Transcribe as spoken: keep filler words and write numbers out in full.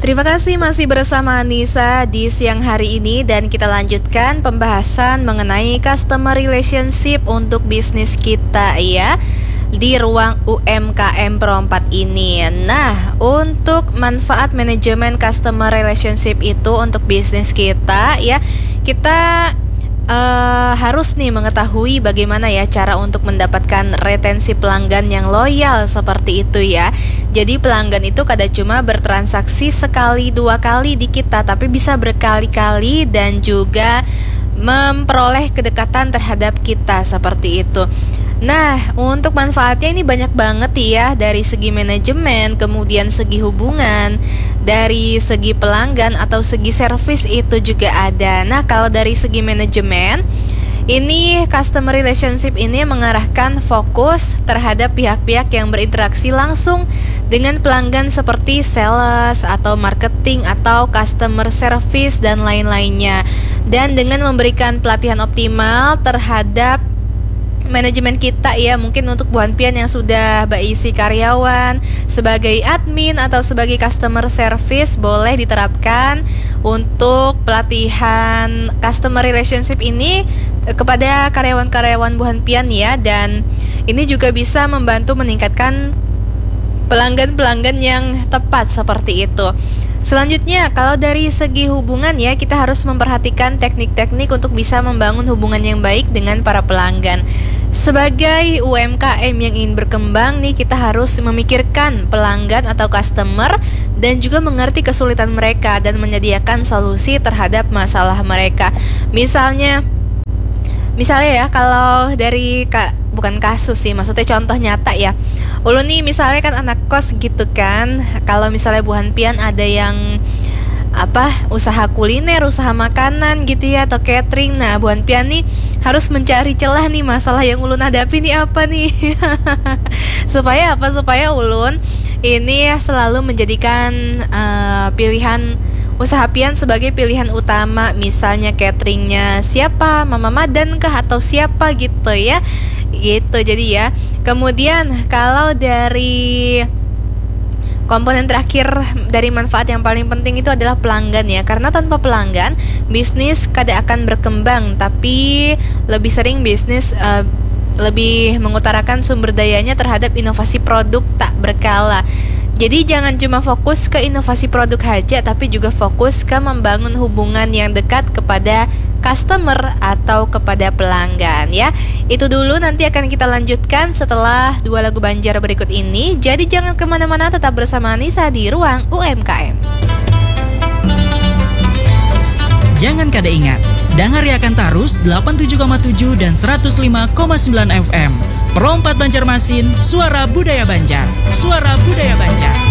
Terima kasih masih bersama Anissa di siang hari ini dan kita lanjutkan pembahasan mengenai customer relationship untuk bisnis kita ya di ruang U M K M Pro empat ini. Nah, untuk manfaat manajemen customer relationship itu untuk bisnis kita ya, kita Uh, harus nih mengetahui bagaimana ya cara untuk mendapatkan retensi pelanggan yang loyal seperti itu ya. Jadi pelanggan itu kada cuma bertransaksi sekali dua kali di kita, tapi bisa berkali-kali dan juga memperoleh kedekatan terhadap kita seperti itu. Nah, untuk manfaatnya ini banyak banget ya, dari segi manajemen, kemudian segi hubungan, dari segi pelanggan atau segi servis itu juga ada. Nah, kalau dari segi manajemen, ini customer relationship ini mengarahkan fokus terhadap pihak-pihak yang berinteraksi langsung dengan pelanggan seperti sales atau marketing atau customer service dan lain-lainnya. Dan dengan memberikan pelatihan optimal terhadap manajemen kita ya, mungkin untuk Bu Hanpian yang sudah berisi karyawan sebagai admin atau sebagai customer service, boleh diterapkan untuk pelatihan customer relationship ini kepada karyawan-karyawan Bu Hanpian ya. Dan ini juga bisa membantu meningkatkan pelanggan-pelanggan yang tepat seperti itu. Selanjutnya, kalau dari segi hubungan ya, kita harus memperhatikan teknik-teknik untuk bisa membangun hubungan yang baik dengan para pelanggan. Sebagai U M K M yang ingin berkembang nih, kita harus memikirkan pelanggan atau customer dan juga mengerti kesulitan mereka dan menyediakan solusi terhadap masalah mereka. Misalnya, misalnya ya, kalau dari ka, bukan kasus sih, maksudnya contoh nyata ya. Ulun nih misalnya kan anak kos gitu kan. Kalau misalnya Bu Hanpian ada yang apa usaha kuliner, usaha makanan gitu ya, atau catering. Nah, Bu Hanpian nih harus mencari celah nih, masalah yang ulun hadapi nih apa nih. Supaya apa? Supaya ulun ini selalu menjadikan uh, pilihan usaha pian sebagai pilihan utama. Misalnya cateringnya siapa, Mama Madan kah atau siapa gitu ya. Gitu jadi ya. Kemudian kalau dari komponen terakhir dari manfaat yang paling penting itu adalah pelanggan ya. Karena tanpa pelanggan, bisnis kada akan berkembang, tapi lebih sering bisnis uh, lebih mengutarakan sumber dayanya terhadap inovasi produk tak berkala. Jadi jangan cuma fokus ke inovasi produk saja, tapi juga fokus ke membangun hubungan yang dekat kepada customer atau kepada pelanggan ya. Itu dulu, nanti akan kita lanjutkan setelah dua lagu Banjar berikut ini. Jadi jangan kemana-mana, tetap bersama Anissa di Ruang U M K M. Jangan kada ingat, dangariakan tarus delapan puluh tujuh koma tujuh dan seratus lima koma sembilan F M. Pro empat Banjarmasin, suara budaya Banjar. Suara budaya Banjar.